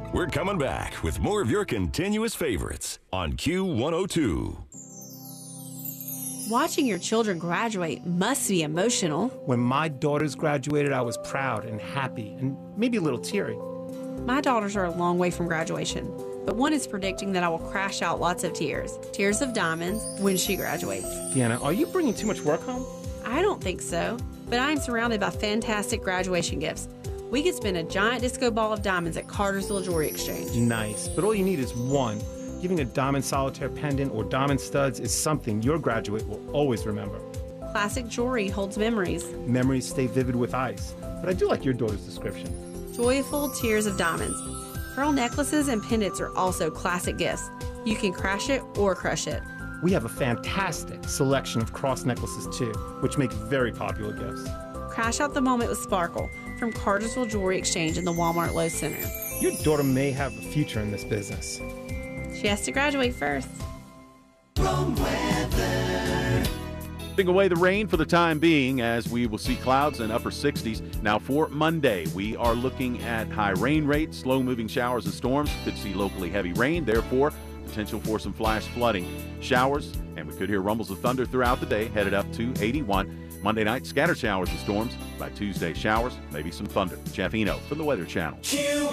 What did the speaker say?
We're coming back with more of your continuous favorites on Q102. Watching your children graduate must be emotional. When my daughters graduated, I was proud and happy and maybe a little teary. My daughters are a long way from graduation, but one is predicting that I will crash out lots of tears. Tears of diamonds when she graduates. Deanna, are you bringing too much work home? I don't think so, but I am surrounded by fantastic graduation gifts. We could spin a giant disco ball of diamonds at Cartersville Jewelry Exchange. Nice, but all you need is one. Giving a diamond solitaire pendant or diamond studs is something your graduate will always remember. Classic jewelry holds memories. Memories stay vivid with ice. But I do like your daughter's description. Joyful tears of diamonds. Pearl necklaces and pendants are also classic gifts. You can crash it or crush it. We have a fantastic selection of cross necklaces too, which make very popular gifts. Crash out the moment with Sparkle from Cartersville Jewelry Exchange in the Walmart Lowe's Center. Your daughter may have a future in this business. She has to graduate first. Keeping away the rain for the time being, as we will see clouds in upper 60s. Now for Monday, we are looking at high rain rates, slow-moving showers and storms. Could see locally heavy rain, therefore potential for some flash flooding. Showers, and we could hear rumbles of thunder throughout the day, headed up to 81. Monday night, scattered showers and storms. By Tuesday, showers, maybe some thunder. Jeff Eno from the Weather Channel.